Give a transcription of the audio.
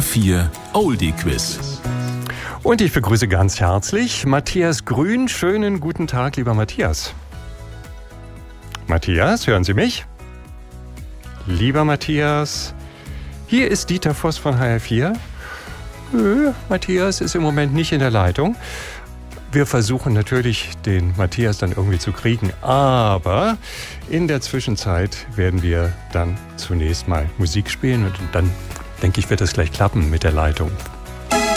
HR4 Oldie Quiz. Und ich begrüße ganz herzlich Matthias Grün. Schönen guten Tag, lieber Matthias. Matthias, hören Sie mich? Lieber Matthias, hier ist Dieter Voss von HR4. Matthias ist im Moment nicht in der Leitung. Wir versuchen natürlich, den Matthias dann irgendwie zu kriegen, aber in der Zwischenzeit werden wir dann zunächst mal Musik spielen und dann, denke ich, wird es gleich klappen mit der Leitung.